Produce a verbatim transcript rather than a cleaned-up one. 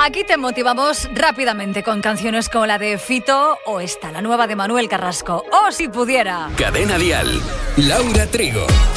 Aquí te motivamos rápidamente con canciones como la de Fito o esta, la nueva de Manuel Carrasco. ¡Oh, si pudiera! Cadena Dial, Laura Trigo.